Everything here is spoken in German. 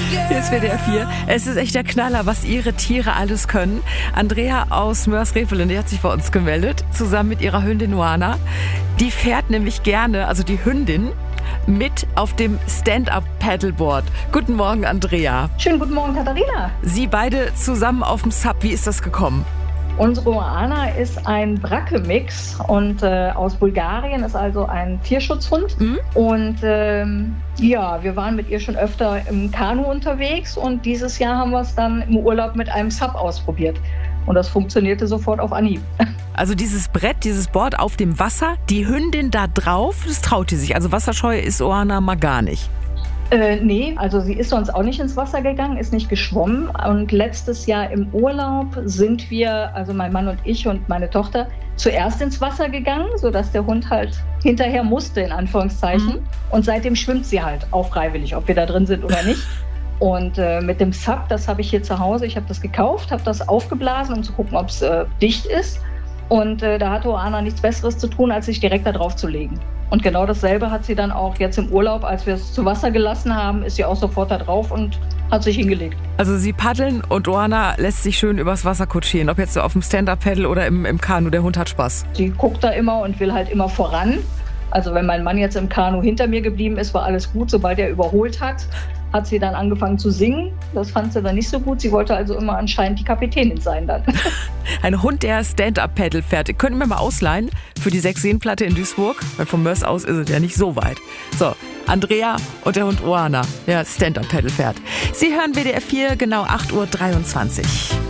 Hier ist WDR 4. Es ist echt der Knaller, was ihre Tiere alles können. Andrea aus Mörs-Repelen, die hat sich bei uns gemeldet, zusammen mit ihrer Hündin Oana. Die fährt nämlich gerne, also die Hündin, mit auf dem Stand-Up-Paddleboard. Guten Morgen, Andrea. Schönen guten Morgen, Katharina. Sie beide zusammen auf dem Sub. Wie ist das gekommen? Unsere Oana ist ein Bracke-Mix und aus Bulgarien, ist also ein Tierschutzhund. Und wir waren mit ihr schon öfter im Kanu unterwegs und dieses Jahr haben wir es dann im Urlaub mit einem Sub ausprobiert. Und das funktionierte sofort auf Anhieb. Also dieses Brett, dieses Board auf dem Wasser, die Hündin da drauf, das traut die sich. Also wasserscheu ist Oana mal gar nicht. Nee, also sie ist sonst auch nicht ins Wasser gegangen, ist nicht geschwommen. Und letztes Jahr im Urlaub sind wir, also mein Mann und ich und meine Tochter, zuerst ins Wasser gegangen, sodass der Hund halt hinterher musste, in Anführungszeichen. Und seitdem schwimmt sie halt auch freiwillig, ob wir da drin sind oder nicht. Und mit dem Sub, das habe ich hier zu Hause, ich habe das gekauft, habe das aufgeblasen, um zu gucken, ob es dicht ist. Und da hatte Oana nichts Besseres zu tun, als sich direkt da drauf zu legen. Und genau dasselbe hat sie dann auch jetzt im Urlaub, als wir es zu Wasser gelassen haben, ist sie auch sofort da drauf und hat sich hingelegt. Also sie paddeln und Oana lässt sich schön übers Wasser kutschieren, ob jetzt so auf dem Stand-Up-Paddle oder im Kanu, der Hund hat Spaß. Sie guckt da immer und will halt immer voran. Also wenn mein Mann jetzt im Kanu hinter mir geblieben ist, war alles gut. Sobald er überholt hat, hat sie dann angefangen zu singen. Das fand sie dann nicht so gut. Sie wollte also immer anscheinend die Kapitänin sein dann. Ein Hund, der Stand-Up-Paddle fährt. Können wir mal ausleihen für die 6-Seen-Platte in Duisburg? Weil vom Mörs aus ist es ja nicht so weit. So, Andrea und der Hund Oana, der Stand-Up-Paddle fährt. Sie hören WDR 4, genau 8:23 Uhr.